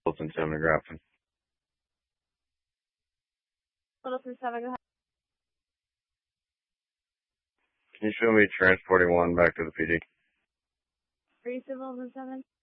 Littleton 7 to Grafton. Littleton 7, go ahead. Can you show me transporting 1 back to the PD? Are you still Littleton 7?